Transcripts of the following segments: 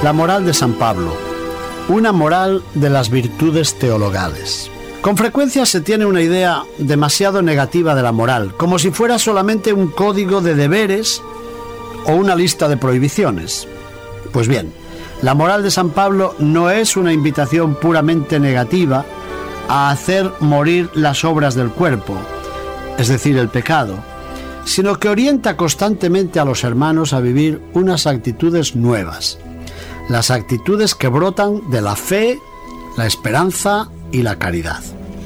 La moral de San Pablo, una moral de las virtudes teologales. Con frecuencia se tiene una idea demasiado negativa de la moral, como si fuera solamente un código de deberes o una lista de prohibiciones. Pues bien, la moral de San Pablo no es una invitación puramente negativa a hacer morir las obras del cuerpo, es decir, el pecado, sino que orienta constantemente a los hermanos a vivir unas actitudes nuevas, las actitudes que brotan de la fe, la esperanza y la caridad.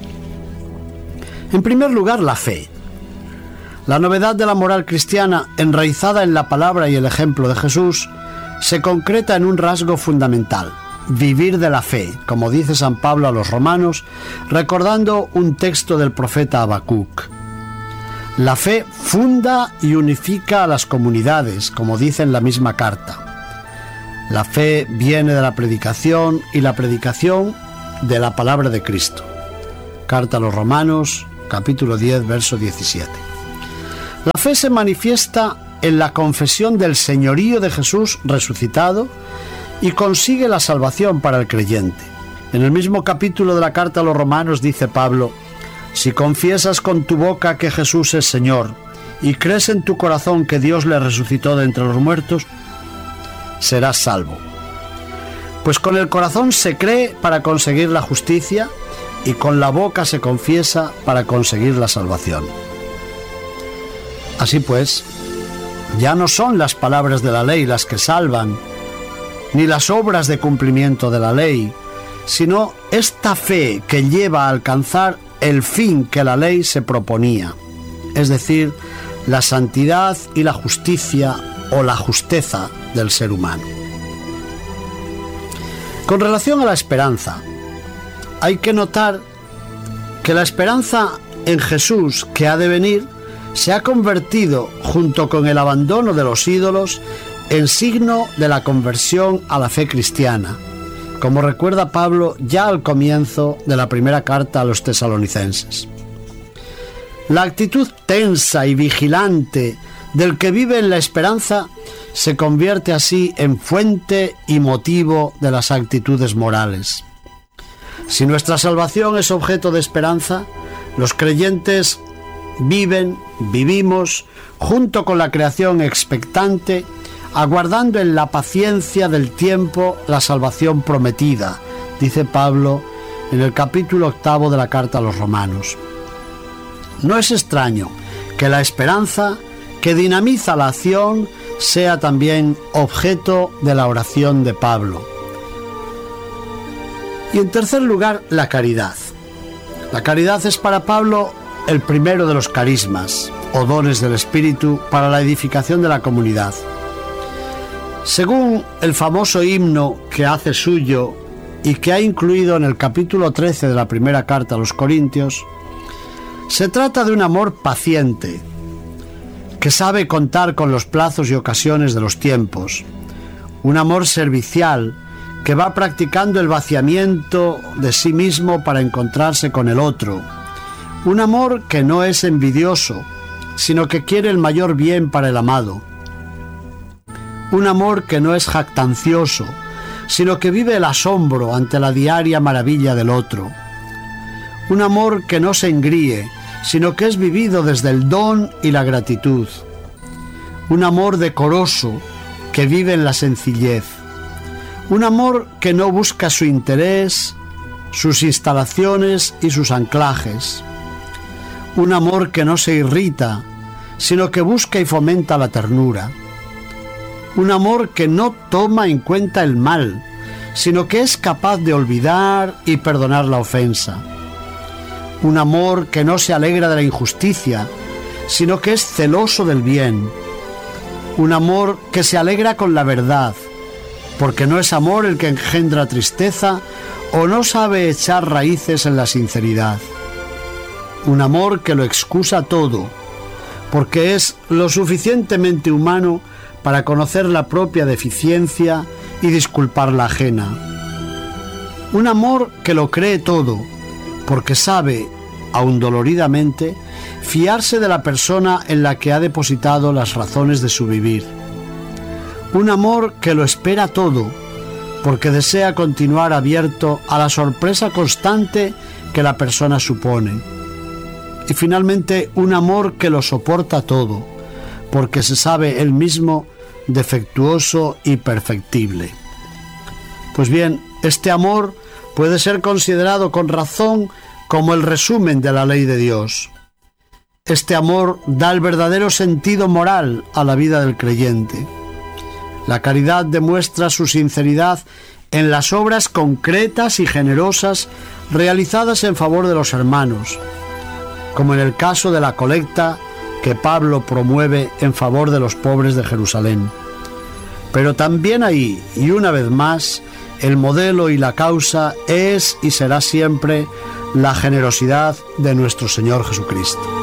En primer lugar, la fe. La novedad de la moral cristiana, enraizada en la palabra y el ejemplo de Jesús, se concreta en un rasgo fundamental: vivir de la fe, como dice San Pablo a los romanos, recordando un texto del profeta Habacuc. La fe funda y unifica a las comunidades, como dice en la misma carta. La fe viene de la predicación y la predicación de la palabra de Cristo. Carta a los Romanos, capítulo 10, verso 17. La fe se manifiesta en la confesión del señorío de Jesús resucitado y consigue la salvación para el creyente. En el mismo capítulo de la carta a los Romanos dice Pablo: si confiesas con tu boca que Jesús es Señor y crees en tu corazón que Dios le resucitó de entre los muertos, serás salvo. Pues con el corazón se cree para conseguir la justicia y con la boca se confiesa para conseguir la salvación. Así pues, ya no son las palabras de la ley las que salvan, ni las obras de cumplimiento de la ley, sino esta fe que lleva a alcanzar el fin que la ley se proponía, es decir, la santidad y la justicia o la justeza del ser humano. Con relación a la esperanza, hay que notar que la esperanza en Jesús que ha de venir se ha convertido, junto con el abandono de los ídolos, en signo de la conversión a la fe cristiana, como recuerda Pablo ya al comienzo de la primera carta a los tesalonicenses. La actitud tensa y vigilante del que vive en la esperanza se convierte así en fuente y motivo de las actitudes morales. Si nuestra salvación es objeto de esperanza, los creyentes vivimos junto con la creación expectante, aguardando en la paciencia del tiempo la salvación prometida, dice Pablo en el capítulo 8 de la carta a los Romanos. No es extraño que la esperanza que dinamiza la acción sea también objeto de la oración de Pablo. Y en tercer lugar, la caridad. La caridad es para Pablo el primero de los carismas o dones del Espíritu para la edificación de la comunidad. Según el famoso himno que hace suyo y que ha incluido en el capítulo 13 de la primera carta a los Corintios, se trata de un amor paciente, que sabe contar con los plazos y ocasiones de los tiempos, un amor servicial que va practicando el vaciamiento de sí mismo para encontrarse con el otro, un amor que no es envidioso, sino que quiere el mayor bien para el amado, un amor que no es jactancioso, sino que vive el asombro ante la diaria maravilla del otro, un amor que no se engríe, sino que es vivido desde el don y la gratitud, un amor decoroso que vive en la sencillez, un amor que no busca su interés, sus instalaciones y sus anclajes, un amor que no se irrita, sino que busca y fomenta la ternura, un amor que no toma en cuenta el mal, sino que es capaz de olvidar y perdonar la ofensa, un amor que no se alegra de la injusticia, sino que es celoso del bien, un amor que se alegra con la verdad, porque no es amor el que engendra tristeza o no sabe echar raíces en la sinceridad, un amor que lo excusa todo, porque es lo suficientemente humano para conocer la propia deficiencia y disculpar la ajena, un amor que lo cree todo, porque sabe, aun doloridamente, fiarse de la persona en la que ha depositado las razones de su vivir. Un amor que lo espera todo, porque desea continuar abierto a la sorpresa constante que la persona supone. Y finalmente, un amor que lo soporta todo, porque se sabe él mismo defectuoso y perfectible. Pues bien, este amor puede ser considerado con razón como el resumen de la ley de Dios. Este amor da el verdadero sentido moral a la vida del creyente. La caridad demuestra su sinceridad en las obras concretas y generosas realizadas en favor de los hermanos, como en el caso de la colecta que Pablo promueve en favor de los pobres de Jerusalén. Pero también ahí, y una vez más, el modelo y la causa es y será siempre la generosidad de nuestro Señor Jesucristo.